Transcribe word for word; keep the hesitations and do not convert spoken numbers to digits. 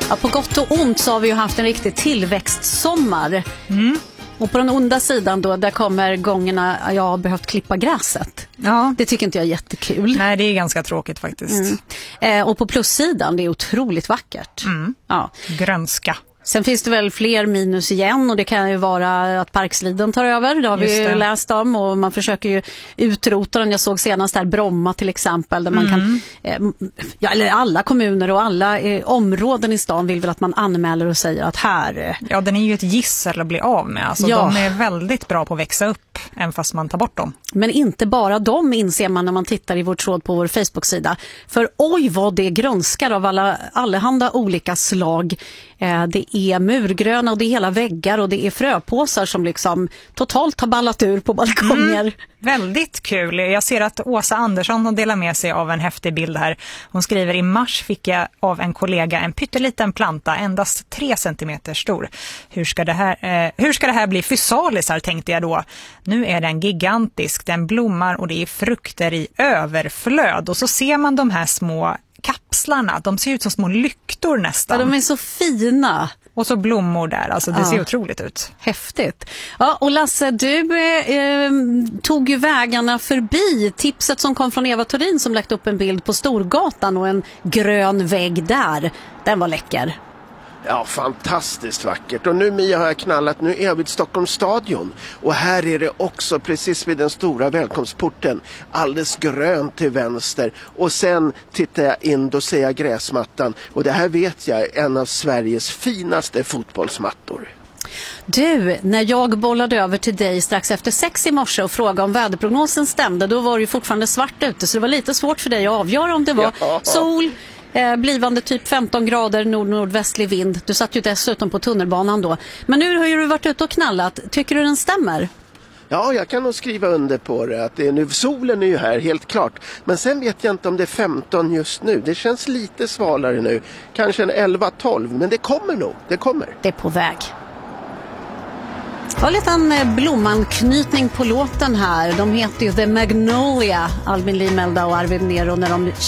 Ja, på gott och ont så har vi ju haft en riktig tillväxtsommar. Mm. Och på den onda sidan då, där kommer gångerna jag har behövt klippa gräset. Ja. Det tycker inte jag är jättekul. Nej, det är ganska tråkigt faktiskt. Mm. Eh, och på plussidan, det är otroligt vackert. Mm. Ja. Grönska. Sen finns det väl fler minus igen, och det kan ju vara att parksliden tar över. Det har vi ju läst om, och man försöker ju utrota den. Jag såg senast här Bromma till exempel, där man mm. kan, eh, ja, eller alla kommuner och alla eh, områden i stan vill väl att man anmäler och säger att här... Eh, ja, den är ju ett gissel att bli av med. Alltså, ja. De är väldigt bra på att växa upp, även fast man tar bort dem. Men inte bara de, inser man när man tittar i vår tråd på vår Facebook-sida. För oj vad det grönskar av alla, allehanda olika slag. Eh, det är murgröna och det är hela väggar och det är fröpåsar som liksom totalt har ballat ur på balkonger. Mm, väldigt kul. Jag ser att Åsa Andersson har delat med sig av en häftig bild här. Hon skriver: i mars fick jag av en kollega en pytteliten planta, endast tre centimeter stor. Hur ska det här, eh, hur ska det här bli fysalisar, tänkte jag då. Nu är den gigantisk, den blommar och det är frukter i överflöd. Och så ser man de här små kapslarna, de ser ut som små lyktor nästan. Ja, de är så fina. Och så blommor där, alltså det ja. ser otroligt ut. Häftigt. Ja, och Lasse, du eh, tog ju vägarna förbi tipset som kom från Eva Turin som lagt upp en bild på Storgatan och en grön vägg där. Den var läcker. Ja, fantastiskt vackert. Och nu, Mia, har jag knallat. Nu är jag vid Stockholms stadion. Och här är det också precis vid den stora välkomstporten. Alldeles grönt till vänster. Och sen tittar jag in, då ser jag gräsmattan. Och det här vet jag är en av Sveriges finaste fotbollsmattor. Du, när jag bollade över till dig strax efter sex i morse och frågade om väderprognosen stämde, då var det ju fortfarande svart ute. Så det var lite svårt för dig att avgöra om det var ja. sol... Eh, blivande typ femton grader nord-nordvästlig vind. Du satt ju dessutom på tunnelbanan då. Men nu har ju du varit ute och knallat. Tycker du den stämmer? Ja, jag kan nog skriva under på det. Att det är nu, solen är ju här, helt klart. Men sen vet jag inte om det är femton just nu. Det känns lite svalare nu. Kanske en elva tolv. Men det kommer nog. Det kommer. Det är på väg. Jag har lite en blomanknytning på låten här. De heter ju The Magnolia, Albin Limelda och Arvid Nero, när de